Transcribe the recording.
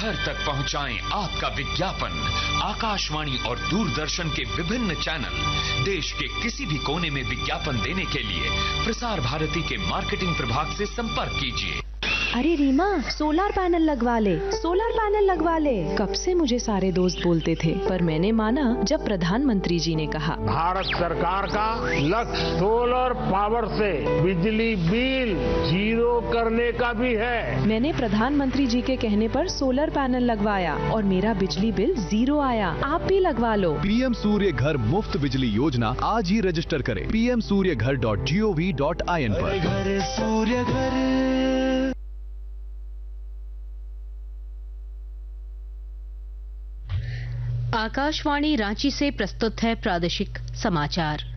घर तक पहुंचाएं आपका विज्ञापन। आकाशवाणी और दूरदर्शन के विभिन्न चैनल देश के किसी भी कोने में विज्ञापन देने के लिए प्रसार भारती के मार्केटिंग प्रभाग से संपर्क कीजिए। अरे रीमा, सोलर पैनल लगवा ले, सोलर पैनल लगवा ले। कब से मुझे सारे दोस्त बोलते थे, पर मैंने माना जब प्रधानमंत्री जी ने कहा। भारत सरकार का लक्ष्य सोलर पावर से बिजली बिल जीरो करने का भी है। मैंने प्रधानमंत्री जी के कहने पर सोलर पैनल लगवाया और मेरा बिजली बिल 0 आया। आप भी लगवा लो। पीएम सूर्य घर मुफ्त बिजली योजना आज ही रजिस्टर करें pmsuryaghar.gov.in पर। घर सूर्य घर। आकाशवाणी रांची से प्रस्तुत है प्रादेशिक समाचार।